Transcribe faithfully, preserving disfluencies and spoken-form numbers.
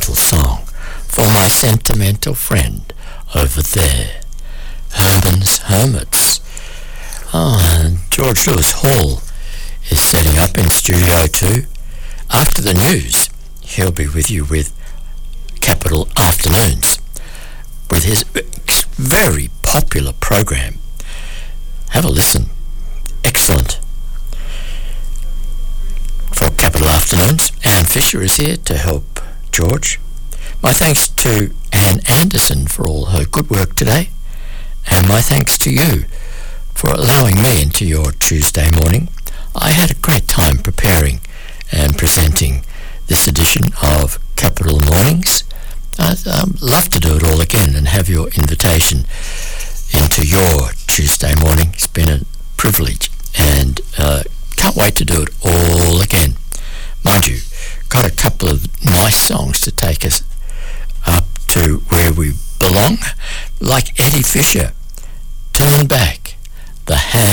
sentimental song for my sentimental friend over there, Herman's Hermits. Oh, and George Lewis Hall is setting up in Studio two. After the news, he'll be with you with Capital Afternoons, with his very popular program. Have a listen. Excellent. For Capital Afternoons, Anne Fisher is here to help George. My thanks to Anne Anderson for all her good work today, and my thanks to you for allowing me into your Tuesday morning. I had a great time preparing and presenting this edition of Capital Mornings. I'd um, love to do it all again and have your invitation into your Tuesday morning. It's been a privilege, and uh, can't wait to do it all again. Mind you, got a couple of nice songs to take us up to where we belong, like Eddie Fisher, Turn Back the Hand.